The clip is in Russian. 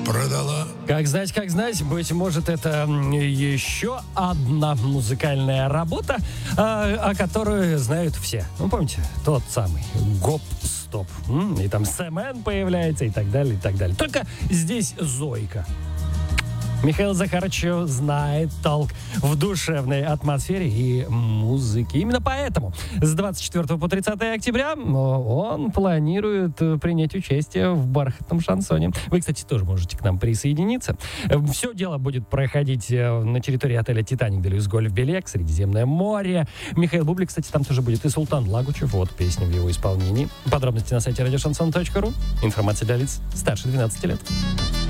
продала. Как знать, быть может, это еще одна музыкальная работа, о которой знают все. Ну, помните, тот самый гоп-стоп. И там Сэмен появляется и так далее, и так далее. Только здесь Зойка. Михаил Захарович знает толк в душевной атмосфере и музыке. Именно поэтому с 24 по 30 октября он планирует принять участие в бархатном шансоне. Вы, кстати, тоже можете к нам присоединиться. Все дело будет проходить на территории отеля «Титаник Делюс Гольф Белек», Средиземное море. Михаил Бублик, кстати, там тоже будет. И Султан Лагучев. Вот песня в его исполнении. Подробности на сайте радиошансон.ру. Информация для лиц старше 12 лет.